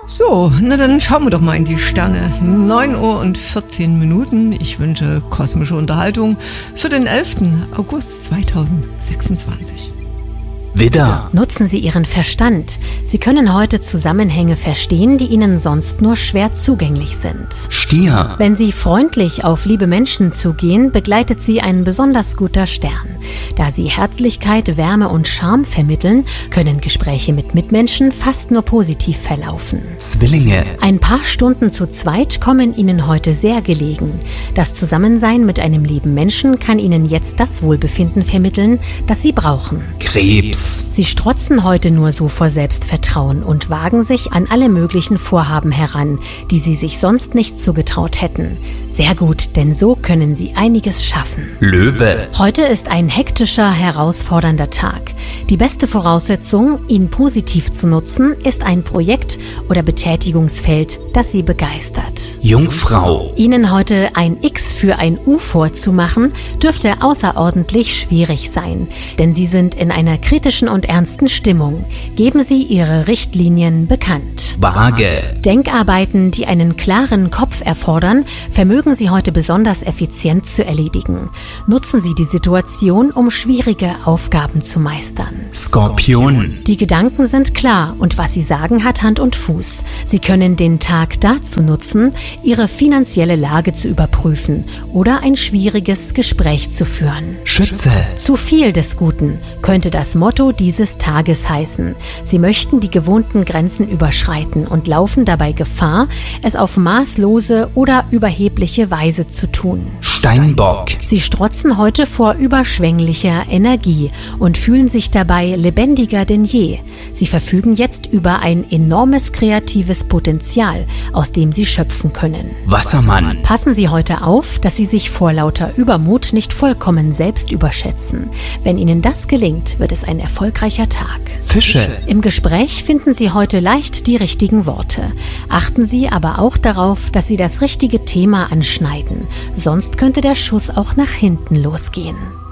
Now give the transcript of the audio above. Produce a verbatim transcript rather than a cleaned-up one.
So, na dann schauen wir doch mal in die Sterne. neun Uhr und vierzehn Minuten. Ich wünsche kosmische Unterhaltung für den elften August zweitausendsechsundzwanzig. Widder. Nutzen Sie Ihren Verstand. Sie können heute Zusammenhänge verstehen, die Ihnen sonst nur schwer zugänglich sind. Stier. Wenn Sie freundlich auf liebe Menschen zugehen, begleitet Sie ein besonders guter Stern. Da Sie Herzlichkeit, Wärme und Charme vermitteln, können Gespräche mit Mitmenschen fast nur positiv verlaufen. Zwillinge. Ein paar Stunden zu zweit kommen Ihnen heute sehr gelegen. Das Zusammensein mit einem lieben Menschen kann Ihnen jetzt das Wohlbefinden vermitteln, das Sie brauchen. Krebs. Sie strotzen heute nur so vor Selbstvertrauen und wagen sich an alle möglichen Vorhaben heran, die Sie sich sonst nicht zugetraut hätten. Sehr gut, denn so können Sie einiges schaffen. Löwe. Heute ist ein hektischer, herausfordernder Tag. Die beste Voraussetzung, ihn positiv zu nutzen, ist ein Projekt oder Betätigungsfeld, das Sie begeistert. Jungfrau. Ihnen heute ein X für ein U vorzumachen, dürfte außerordentlich schwierig sein, denn Sie sind in einer kritischen und ernsten Stimmung. Geben Sie Ihre Richtlinien bekannt. Waage. Denkarbeiten, die einen klaren Kopf erfordern, vermögen Sie heute besonders effizient zu erledigen. Nutzen Sie die Situation, um schwierige Aufgaben zu meistern. Skorpion. Die Gedanken sind klar und was Sie sagen, hat Hand und Fuß. Sie können den Tag dazu nutzen, Ihre finanzielle Lage zu überprüfen oder ein schwieriges Gespräch zu führen. Schütze. Zu viel des Guten könnte das Motto dieses Tages heißen. Sie möchten die gewohnten Grenzen überschreiten und laufen dabei Gefahr, es auf maßlose oder überhebliche Weise zu tun. Steinbock. Sie strotzen heute vor überschwänglicher Energie und fühlen sich dabei lebendiger denn je. Sie verfügen jetzt über ein enormes kreatives Potenzial, aus dem Sie schöpfen können. Wassermann. Passen Sie heute auf, dass Sie sich vor lauter Übermut nicht vollkommen selbst überschätzen. Wenn Ihnen das gelingt, wird es ein erfolgreicher Tag. Fische. Im Gespräch finden Sie heute leicht die richtigen Worte. Achten Sie aber auch darauf, dass Sie das richtige Thema anschneiden. Sonst könnte der Schuss auch nach hinten losgehen.